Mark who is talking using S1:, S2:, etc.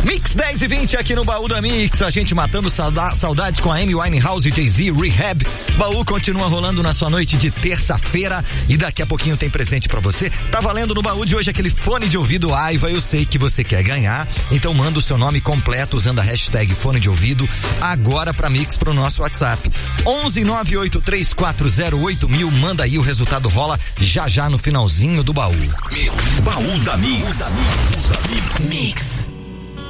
S1: Mix 10 e 20 aqui no Baú da Mix, a gente matando saudades com a Amy Winehouse e Jay-Z, Rehab. Baú continua rolando na sua noite de terça-feira e daqui a pouquinho tem presente pra você. Tá valendo no baú de hoje aquele fone de ouvido Aiva, eu sei que você quer ganhar, então manda o seu nome completo usando a hashtag fone de ouvido agora pra Mix pro nosso WhatsApp. 11983408000, manda aí, o resultado rola já no finalzinho do baú.
S2: Mix, Baú da Mix.
S3: Mix.